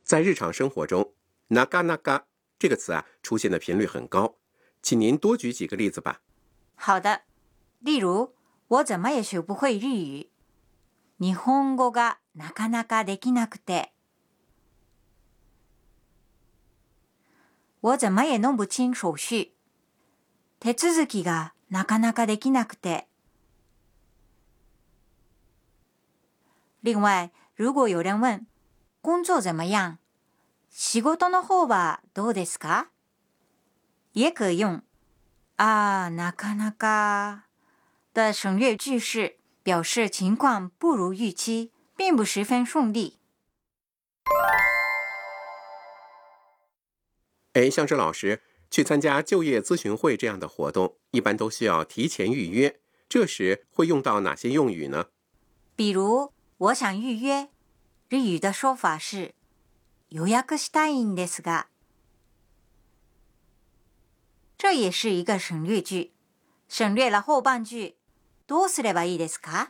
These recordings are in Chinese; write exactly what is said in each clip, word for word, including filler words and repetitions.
在日常生活中，なかなか这个词啊出现的频率很高，请您多举几个例子吧。 好的，例如我怎么也学不会日语。日本語がなかなかできなくて。我怎么也弄不清手续。手続きがなかなかできなくて。另外，如果有人问工作怎么样，仕事の方はどうですか？也可用啊なかなか的省略句式，表示情况不如预期，并不十分顺利。 哎，向志老师，去参加就业咨询会这样的活动，一般都需要提前预约，这时会用到哪些用语呢？ 比如我想预约，日语的说法是予約したいんですが，这也是一个省略句，省略了后半句どうすればいいですか？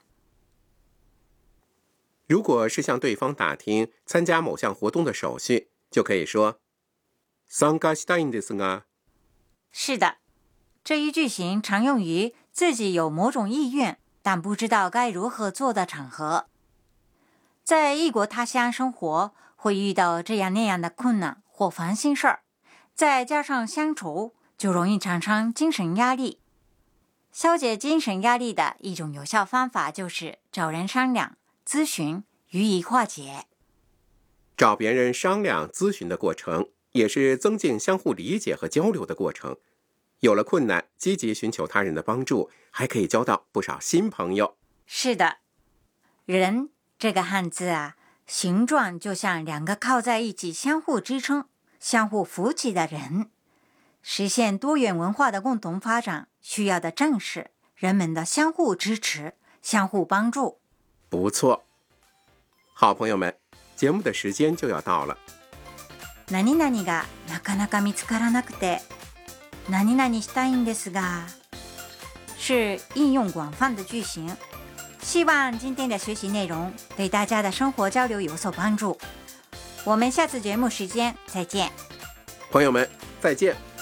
如果是向对方打听参加某项活动的手续，就可以说参加したいんですが。 是的，这一句型常用于自己有某种意愿，但不知道该如何做的场合。在异国他乡生活，会遇到这样那样的困难或烦心事儿，再加上乡愁，就容易产生精神压力。消解精神压力的一种有效方法就是找人商量、咨询，予以化解。 找别人商量、咨询的过程，也是增进相互理解和交流的过程。有了困难，积极寻求他人的帮助，还可以交到不少新朋友。 是的，人这个汉字啊，形状就像两个靠在一起相互支撑、相互扶起的人。实现多元文化的共同发展，需要的正是人们的相互支持、相互帮助。 不错，好朋友们，节目的时间就要到了。 何々がなかなか見つからなくて、何々したいんですが，是应用广泛的句型。希望今天的学习内容对大家的生活交流有所帮助。我们下次节目时间再见。 朋友们，再见。